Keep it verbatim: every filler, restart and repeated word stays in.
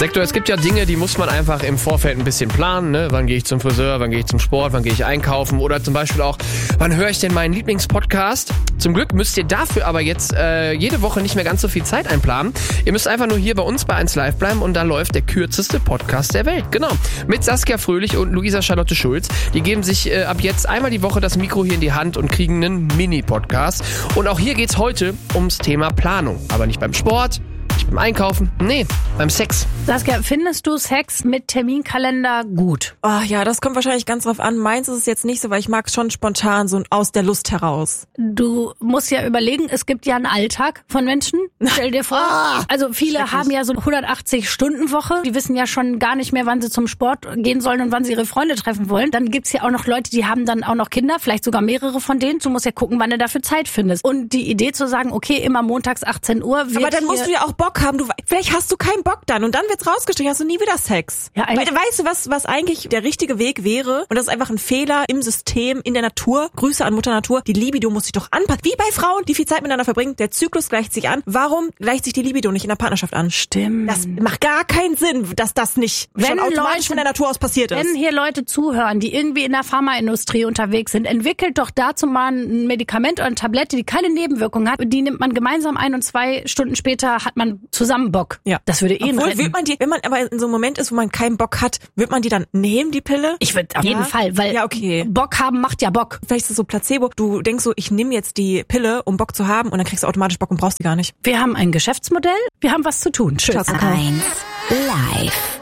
Sektor, es gibt ja Dinge, die muss man einfach im Vorfeld ein bisschen planen. Ne? Wann gehe ich zum Friseur, wann gehe ich zum Sport, wann gehe ich einkaufen oder zum Beispiel auch, wann höre ich denn meinen Lieblingspodcast? Zum Glück müsst ihr dafür aber jetzt äh, jede Woche nicht mehr ganz so viel Zeit einplanen. Ihr müsst einfach nur hier bei uns bei eins Live bleiben und da läuft der kürzeste Podcast der Welt. Genau, mit Saskia Fröhlich und Luisa Charlotte Schulz. Die geben sich äh, ab jetzt einmal die Woche das Mikro hier in die Hand und kriegen einen Mini-Podcast. Und auch hier geht's heute ums Thema Planung. Aber nicht beim Sport, nicht beim Einkaufen, nee, beim Sex. Saskia, findest du Sex mit Terminkalender gut? Oh ja, das kommt wahrscheinlich ganz drauf an. Meins ist es jetzt nicht so, weil ich mag es schon spontan, so aus der Lust heraus. Du musst ja überlegen, es gibt ja einen Alltag von Menschen. Stell dir vor, Ah, also viele haben ja so eine hundertachtzig-Stunden-Woche. Die wissen ja schon gar nicht mehr, wann sie zum Sport gehen sollen und wann sie ihre Freunde treffen wollen. Dann gibt's ja auch noch Leute, die haben dann auch noch Kinder, vielleicht sogar mehrere von denen. Du musst ja gucken, wann du dafür Zeit findest. Und die Idee zu sagen, okay, immer montags achtzehn Uhr. Aber dann musst du ja auch Bock haben. Du, vielleicht hast du keinen Bock dann und dann wird's rausgestrichen, hast du nie wieder Sex. Ja, Weil, weißt du, was was eigentlich der richtige Weg wäre? Und das ist einfach ein Fehler im System, in der Natur. Grüße an Mutter Natur. Die Libido muss sich doch anpassen. Wie bei Frauen, die viel Zeit miteinander verbringen. Der Zyklus gleicht sich an. Warum gleicht sich die Libido nicht in der Partnerschaft an? Stimmt. Das macht gar keinen Sinn, dass das nicht Wenn schon automatisch Leute, von der Natur aus passiert ist. Wenn hier Leute zuhören, die irgendwie in der Pharmaindustrie unterwegs sind, entwickelt doch dazu mal ein Medikament oder eine Tablette, die keine Nebenwirkungen hat. Die nimmt man gemeinsam ein und zwei Stunden später hat man zusammen Bock. Ja. Das würde eh Obwohl, retten. wird man die, wenn man aber in so einem Moment ist, wo man keinen Bock hat, wird man die dann nehmen, die Pille? Ich würde auf Ja? jeden Fall, weil Ja, okay. Bock haben macht ja Bock. Vielleicht ist es so Placebo. Du denkst so, ich nehme jetzt die Pille, um Bock zu haben, und dann kriegst du automatisch Bock und brauchst die gar nicht. Wir haben ein Geschäftsmodell, wir haben was zu tun. Tschüss. Ciao, Kakao. eins Live.